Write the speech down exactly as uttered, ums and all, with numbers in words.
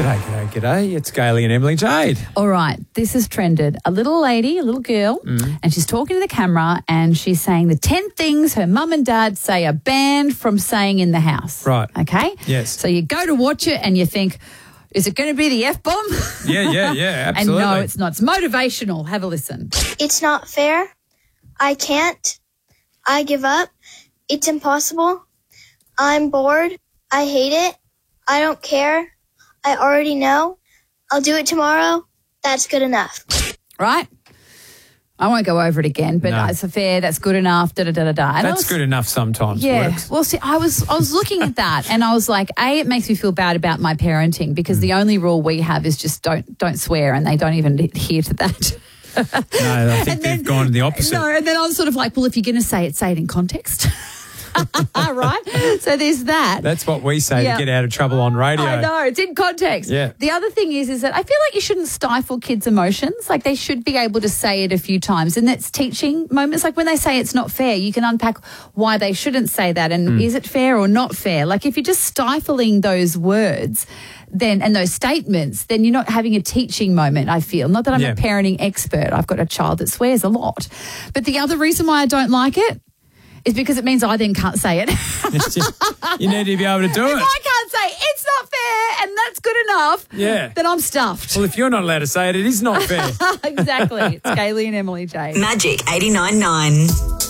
G'day, g'day, g'day. It's Gailey and Emily Jade. All right, this has trended. A little lady, a little girl, mm. and she's talking to the camera and she's saying the ten things her mum and dad say are banned from saying in the house. Right. Okay? Yes. So you go to watch it and you think, is it going to be the F-bomb? Yeah, yeah, yeah, absolutely. And no, it's not. It's motivational. Have a listen. It's not fair. I can't. I give up. It's impossible. I'm bored. I hate it. I don't care. I already know. I'll do it tomorrow. That's good enough. Right? I won't go over it again, but No. it's fair. That's good enough. Da da da da da. And I That's was- good enough sometimes. Yeah. Works. Well, see, I was I was looking at that and I was like, A, it makes me feel bad about my parenting because the only rule we have is just don't don't swear, and they don't even adhere to that. No, I think And they've then- gone the opposite. No, and then I was sort of like, well, if you're going to say it, say it in context. Right? So there's that. That's what we say Yeah. to get out of trouble on radio. I know, it's in context. Yeah. The other thing is, is that I feel like you shouldn't stifle kids' emotions. Like they should be able to say it a few times. And that's teaching moments. Like when they say it's not fair, you can unpack why they shouldn't say that. And Mm. is it fair or not fair? Like if you're just stifling those words then and those statements, then you're not having a teaching moment, I feel. Not that I'm Yeah. a parenting expert. I've got a child that swears a lot. But the other reason why I don't like it is because it means I then can't say it. It's just, you need to be able to do If it. I can't say it's not fair and that's good enough, Yeah. then I'm stuffed. Well, if you're not allowed to say it, it is not fair. Exactly. It's Gailey and Emily J. Magic eighty-nine point nine.